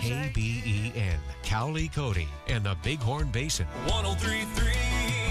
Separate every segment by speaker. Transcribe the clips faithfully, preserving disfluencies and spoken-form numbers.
Speaker 1: K B E N, Cowley, Cody, and the Bighorn Basin.
Speaker 2: one oh three point three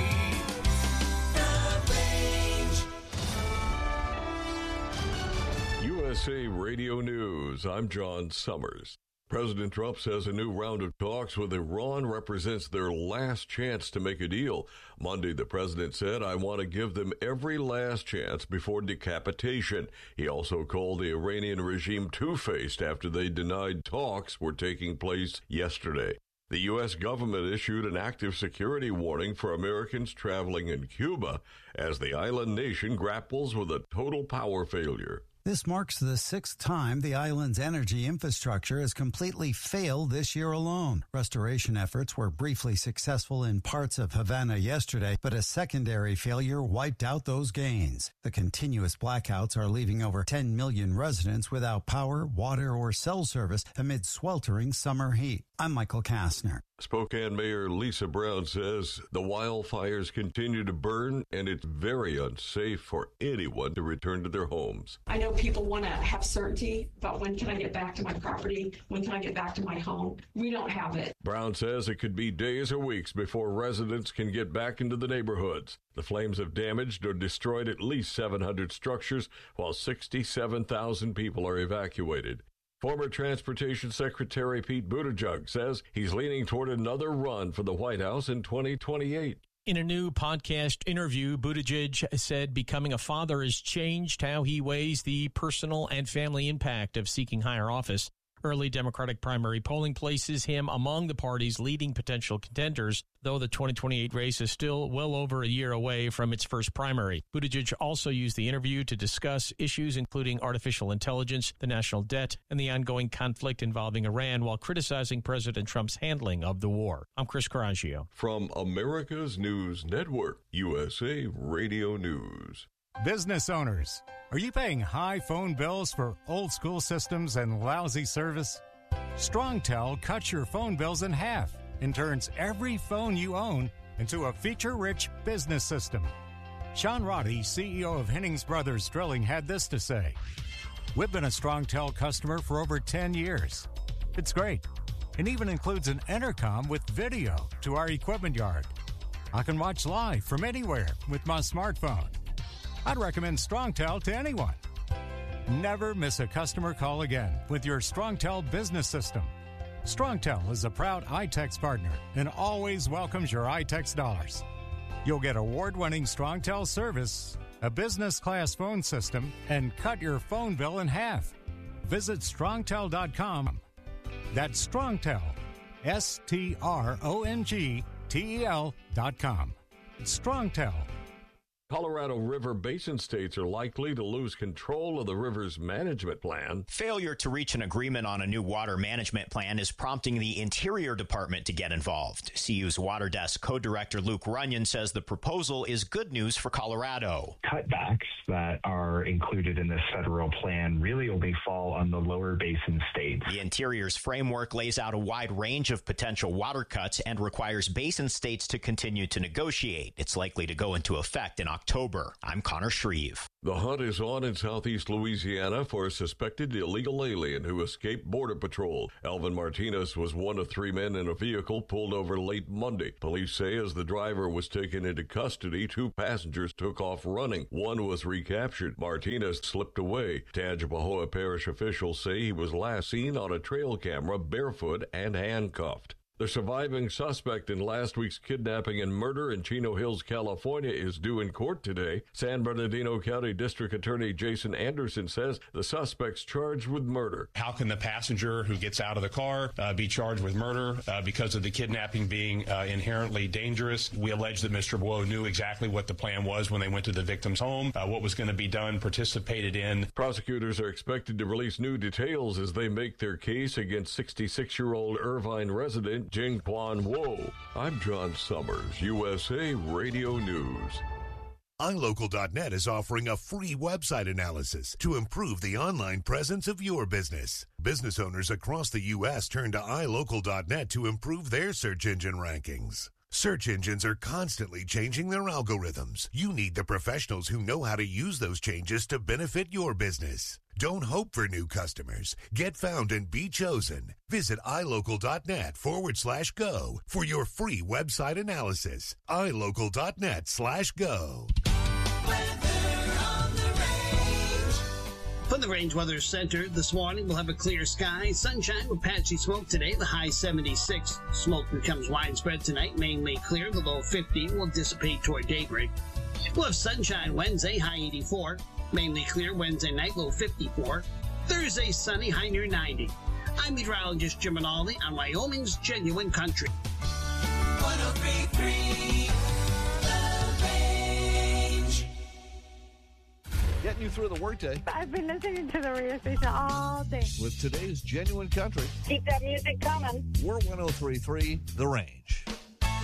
Speaker 2: The Range.
Speaker 3: U S A Radio News. I'm John Summers. President Trump says a new round of talks with Iran represents their last chance to make a deal. Monday, the president said, I want to give them every last chance before decapitation. He also called the Iranian regime two-faced after they denied talks were taking place yesterday. The U S government issued an active security warning for Americans traveling in Cuba as the island nation grapples with a total power failure.
Speaker 4: This marks the sixth time the island's energy infrastructure has completely failed this year alone. Restoration efforts were briefly successful in parts of Havana yesterday, but a secondary failure wiped out those gains. The continuous blackouts are leaving over ten million residents without power, water, or cell service amid sweltering summer heat. I'm Michael Kastner.
Speaker 3: Spokane Mayor Lisa Brown says the wildfires continue to burn and it's very unsafe for anyone to return to their homes.
Speaker 5: I know people want to have certainty about when can I get back to my property, when can I get back to my home. We don't have it.
Speaker 3: Brown says it could be days or weeks before residents can get back into the neighborhoods. The flames have damaged or destroyed at least seven hundred structures, while sixty-seven thousand people are evacuated. Former Transportation Secretary Pete Buttigieg says he's leaning toward another run for the White House in twenty twenty-eight.
Speaker 6: In a new podcast interview, Buttigieg said becoming a father has changed how he weighs the personal and family impact of seeking higher office. Early Democratic primary polling places him among the party's leading potential contenders, though the twenty twenty-eight race is still well over a year away from its first primary. Buttigieg also used the interview to discuss issues including artificial intelligence, the national debt, and the ongoing conflict involving Iran, while criticizing President Trump's handling of the war. I'm Chris Coraggio.
Speaker 3: From America's News Network, U S A Radio News.
Speaker 7: Business owners, are you paying high phone bills for old school systems and lousy service? StrongTel cuts your phone bills in half and turns every phone you own into a feature-rich business system. Sean Roddy, C E O of Hennings Brothers Drilling, had this to say. We've been a StrongTel customer for over ten years. It's great. It even includes an intercom with video to our equipment yard. I can watch live from anywhere with my smartphone. I'd recommend StrongTel to anyone. Never miss a customer call again with your StrongTel business system. StrongTel is a proud iTex partner and always welcomes your iTex dollars. You'll get award-winning StrongTel service, a business-class phone system, and cut your phone bill in half. Visit strongtel dot com. That's StrongTel, S T R O N G T E L dot com. StrongTel.
Speaker 3: Colorado River Basin states are likely to lose control of the river's management plan.
Speaker 8: Failure to reach an agreement on a new water management plan is prompting the Interior Department to get involved. C U's Water Desk Co-Director Luke Runyon says the proposal is good news for Colorado.
Speaker 9: Cutbacks that are included in this federal plan really only fall on the lower basin states.
Speaker 8: The Interior's framework lays out a wide range of potential water cuts and requires basin states to continue to negotiate. It's likely to go into effect in October. October. I'm Connor Shreve.
Speaker 3: The hunt is on in southeast Louisiana for a suspected illegal alien who escaped Border Patrol. Alvin Martinez was one of three men in a vehicle pulled over late Monday. Police say as the driver was taken into custody, two passengers took off running. One was recaptured. Martinez slipped away. Tangipahoa Parish officials say he was last seen on a trail camera barefoot and handcuffed. The surviving suspect in last week's kidnapping and murder in Chino Hills, California, is due in court today. San Bernardino County District Attorney Jason Anderson says the suspect's charged with murder.
Speaker 10: How can the passenger who gets out of the car uh, be charged with murder uh, because of the kidnapping being uh, inherently dangerous? We allege that Mister Bowe knew exactly what the plan was when they went to the victim's home, uh, what was going to be done, participated in.
Speaker 3: Prosecutors are expected to release new details as they make their case against sixty-six-year-old Irvine resident Jing Kwan Wo. I'm John Summers, U S A Radio News.
Speaker 11: i local dot net is offering a free website analysis to improve the online presence of your business. Business owners across the U S turn to i local dot net to improve their search engine rankings. Search engines are constantly changing their algorithms. You need the professionals who know how to use those changes to benefit your business. Don't hope for new customers. Get found and be chosen. Visit ilocal.net forward slash go for your free website analysis. ilocal.net slash go.
Speaker 2: From the Range Weather Center, this morning we'll have a clear sky, sunshine with patchy smoke today, the high seventy-six. Smoke becomes widespread tonight, mainly clear, the low fifty will dissipate toward daybreak. We'll have sunshine Wednesday, high eighty-four. Mainly clear Wednesday night, low fifty-four. Thursday, sunny, high near ninety. I'm meteorologist Jim Rinaldi on Wyoming's Genuine Country.
Speaker 12: one oh three point three
Speaker 13: Getting you through the workday.
Speaker 14: I've been listening to the radio station all day.
Speaker 13: With today's Genuine Country.
Speaker 14: Keep that music coming.
Speaker 13: We're one oh three point three The Range.